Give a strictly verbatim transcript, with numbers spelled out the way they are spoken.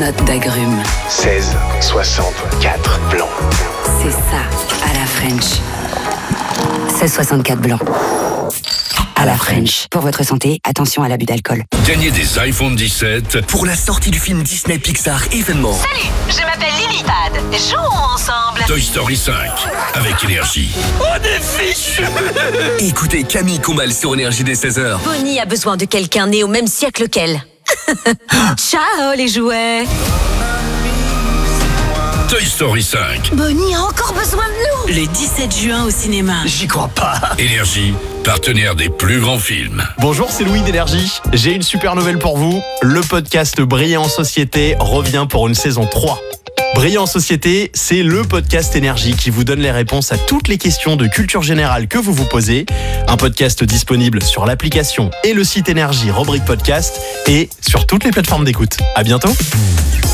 notes d'agrumes. seize soixante-quatre blanc. C'est ça, à la French. seize soixante-quatre blanc. À la French. Pour votre santé, attention à l'abus d'alcool. Gagnez des iPhone dix-sept pour la sortie du film Disney Pixar événement. Salut, je m'appelle Lilipad. Jouons ensemble. Toy Story cinq avec Énergie. On est fichu. Écoutez Camille Combal sur Énergie dès seize heures. Bonnie a besoin de quelqu'un né au même siècle qu'elle. Ciao les jouets. Toy Story cinq. Bonnie a encore besoin de nous. Le dix-sept juin au cinéma. J'y crois pas. Énergie, partenaire des plus grands films. Bonjour, c'est Louis d'Énergie. J'ai une super nouvelle pour vous. Le podcast Briller en Société revient pour une saison trois. Briller en Société, c'est le podcast Énergie qui vous donne les réponses à toutes les questions de culture générale que vous vous posez. Un podcast disponible sur l'application et le site Énergie rubrique podcast et sur toutes les plateformes d'écoute. À bientôt.